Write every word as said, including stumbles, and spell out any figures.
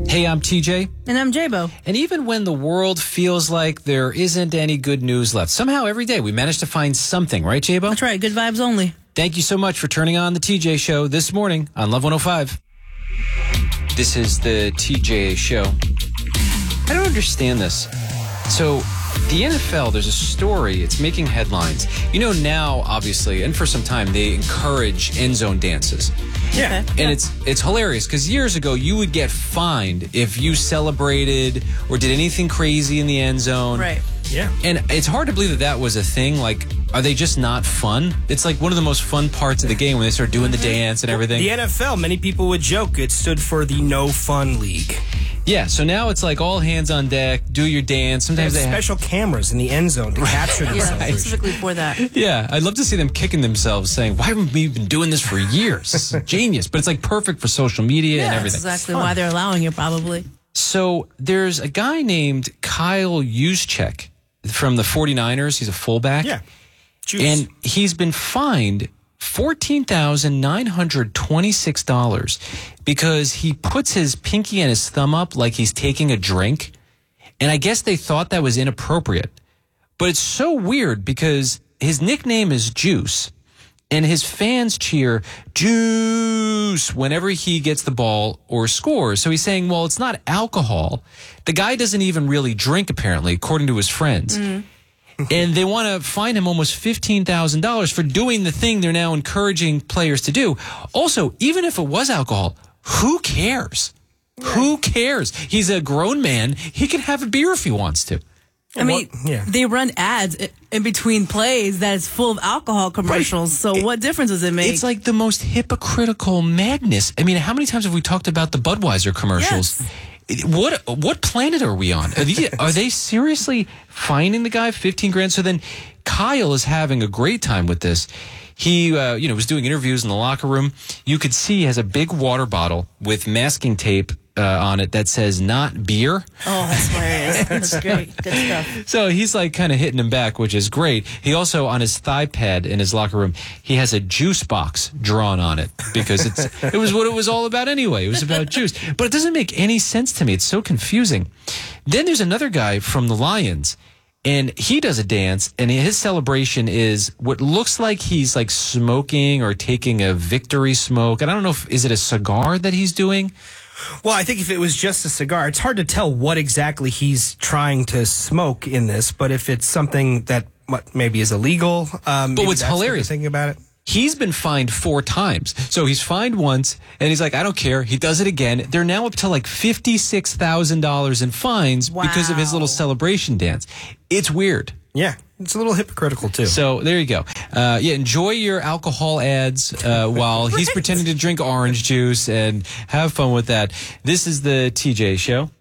Hey, I'm T J. And I'm J-Bo. And even when the world feels like there isn't any good news left, somehow every day we manage to find something, right, J-Bo? That's right. Good vibes only. Thank you so much for turning on the T J Show this morning on Love one oh five. This is the T J Show. I don't understand this. So, the N F L, there's a story, it's making headlines. You know, now, obviously, and for some time, they encourage end zone dances. Yeah. And yeah. it's it's hilarious because years ago, you would get fined if you celebrated or did anything crazy in the end zone. Right. Yeah. And it's hard to believe that that was a thing. Like, are they just not fun? It's like one of the most fun parts of the game when they start doing the dance and everything. The N F L, many people would joke, it stood for the No Fun League. Yeah, so now it's like all hands on deck, do your dance. Sometimes They they have have special cameras in the end zone to capture the Yeah, celebration. specifically for that. Yeah, I'd love to see them kicking themselves saying, why haven't we been doing this for years? This is genius. But it's like perfect for social media and That's everything. exactly why they're allowing it, probably. So there's a guy named Kyle Juszczyk from the forty-niners. He's a fullback. Yeah. Juice. And he's been fined fourteen thousand nine hundred twenty-six dollars because he puts his pinky and his thumb up like he's taking a drink. And I guess they thought that was inappropriate. But it's so weird because his nickname is Juice. And his fans cheer, Juice, whenever he gets the ball or scores. So he's saying, well, it's not alcohol. The guy doesn't even really drink, apparently, according to his friends. Mm. And they want to fine him almost fifteen thousand dollars for doing the thing they're now encouraging players to do. Also, even if it was alcohol, who cares? Right. Who cares? He's a grown man. He can have a beer if he wants to. I mean, what, yeah. they run ads in between plays that is full of alcohol commercials. Right. So it, what difference does it make? It's like the most hypocritical madness. I mean, how many times have we talked about the Budweiser commercials? Yes. What what planet are we on? Are they, are they seriously fining the guy fifteen grand? So then Kyle is having a great time with this. He, uh, you know, was doing interviews in the locker room. You could see he has a big water bottle with masking tape uh, on it that says "not beer." Oh, that's hilarious. That's great. Good stuff. So he's like kind of hitting him back, which is great. He also, on his thigh pad in his locker room, he has a juice box drawn on it because it's it was what it was all about anyway. It was about juice. But it doesn't make any sense to me. It's so confusing. Then there's another guy from the Lions. And he does a dance, and his celebration is what looks like he's like smoking or taking a victory smoke. And I don't know if, is it a cigar that he's doing? Well, I think if it was just a cigar, it's hard to tell what exactly he's trying to smoke in this. But if it's something that what maybe is illegal, um, but what's that's hilarious, what thinking about it. He's been fined four times. So he's fined once, and he's like, I don't care. He does it again. They're now up to like fifty-six thousand dollars in fines wow. because of his little celebration dance. It's weird. Yeah, it's a little hypocritical, too. So there you go. Uh, yeah, enjoy your alcohol ads uh, while he's pretending to drink orange juice, and have fun with that. This is the T J Show.